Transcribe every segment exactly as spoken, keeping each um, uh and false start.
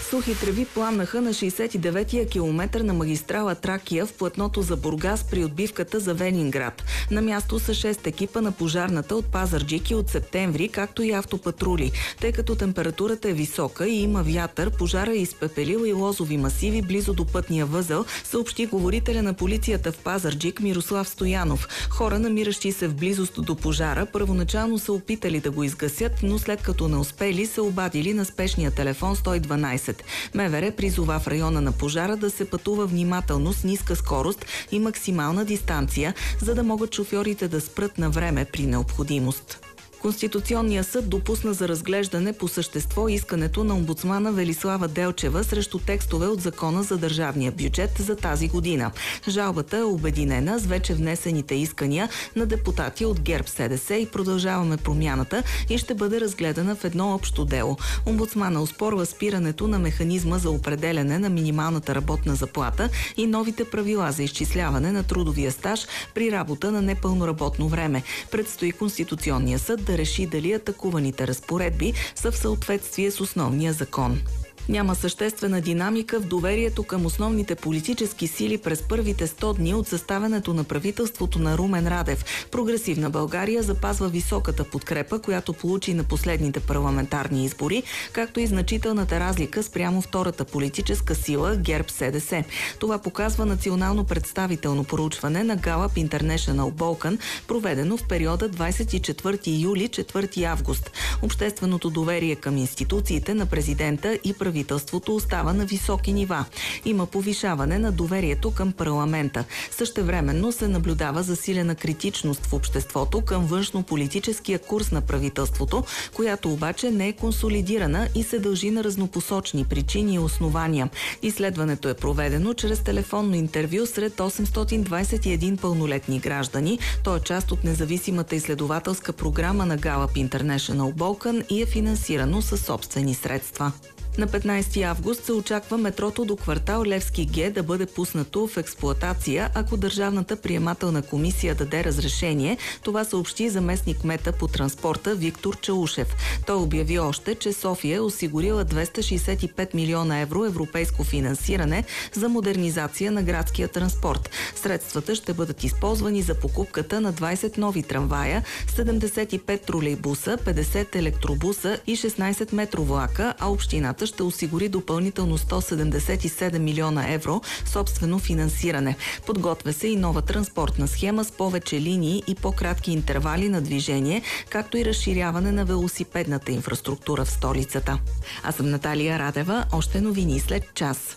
Сухи треви пламнаха на шейсет и деветия километър на магистрала Тракия в платното за Бургас при отбивката за Велинград. На място са шест екипа на пожарната от Пазарджик и от септември, както и автопатрули. Тъй като температурата е висока и има вятър, пожара е изпепелил и лозови масиви близо до пътния възел, съобщи говорителя на полицията в Пазарджик Мирослав Стоянов. Хора, намиращи се в близост до пожара, първоначално са опитали да го изгасят, но след като не успели, се обадили на спешния телефон сто и дванайсет. МВР призова в района на пожара да се пътува внимателно с ниска скорост и максимална дистанция, за да могат шофьорите да спрат на време при необходимост. Конституционният съд допусна за разглеждане по същество искането на омбудсмана Велислава Делчева срещу текстове от Закона за държавния бюджет за тази година. Жалбата е обединена с вече внесените искания на депутати от ГЕРБ-СДС и Продължаваме промяната и ще бъде разгледана в едно общо дело. Омбудсмана оспорва спирането на механизма за определяне на минималната работна заплата и новите правила за изчисляване на трудовия стаж при работа на непълно работно време. Предстои Конституционния съд да реши дали атакуваните разпоредби са в съответствие с основния закон. Няма съществена динамика в доверието към основните политически сили през първите сто дни от съставянето на правителството на Румен Радев. Прогресивна България запазва високата подкрепа, която получи на последните парламентарни избори, както и значителната разлика спрямо втората политическа сила ГЕРБ-СДС. Това показва национално представително проучване на Gallup International Balkan, проведено в периода двадесет и четвърти юли – четвърти август. Общественото доверие към институциите на президента и правителството Правителството остава на високи нива. Има повишаване на доверието към парламента. Същевременно се наблюдава засилена критичност в обществото към външно-политическия курс на правителството, която обаче не е консолидирана и се дължи на разнопосочни причини и основания. Изследването е проведено чрез телефонно интервю сред осемстотин двадесет и един пълнолетни граждани. То е част от независимата изследователска програма на Gallup International Balkan и е финансирано със собствени средства. На петнадесети август се очаква метрото до квартал Левски Г да бъде пуснато в експлоатация, ако Държавната приемателна комисия даде разрешение. Това съобщи заместник-кмета по транспорта Виктор Чаушев. Той обяви още, че София е осигурила двеста шейсет и пет милиона евро европейско финансиране за модернизация на градския транспорт. Средствата ще бъдат използвани за покупката на двадесет нови трамвая, седемдесет и пет тролейбуса, петдесет електробуса и шестнадесет метровлака, а общината ще осигури допълнително сто седемдесет и седем милиона евро собствено финансиране. Подготвя се и нова транспортна схема с повече линии и по-кратки интервали на движение, както и разширяване на велосипедната инфраструктура в столицата. Аз съм Наталия Радева. Още новини след час.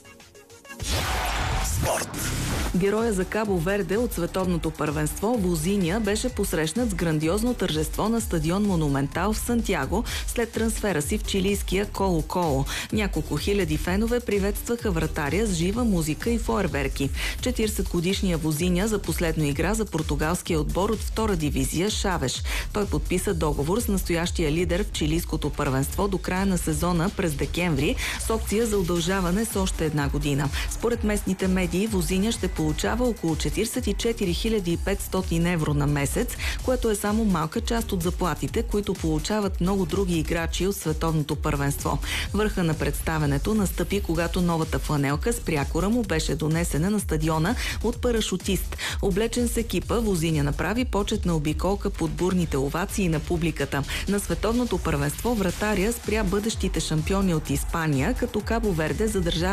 Спорт. Героя за Кабо Верде от световното първенство Возиня беше посрещнат с грандиозно тържество на стадион Монументал в Сантяго след трансфера си в чилийския Коло-Коло. Няколко хиляди фенове приветстваха вратаря с жива музика и фойерверки. четиридесетгодишният Возиня за последно игра за португалския отбор от втора дивизия Шавеш. Той подписа договор с настоящия лидер в чилийското първенство до края на сезона през декември с опция за удължаване с още една година. Според местните медии Возиня ще получава около четиридесет и четири хиляди и петстотин евро на месец, което е само малка част от заплатите, които получават много други играчи от световното първенство. Върха на представенето настъпи, когато новата фланелка с прякора му беше донесена на стадиона от парашутист. Облечен с екипа, Возиня направи почетна обиколка под бурните овации на публиката. На световното първенство вратаря спря бъдещите шампиони от Испания, като Кабо Верде задържа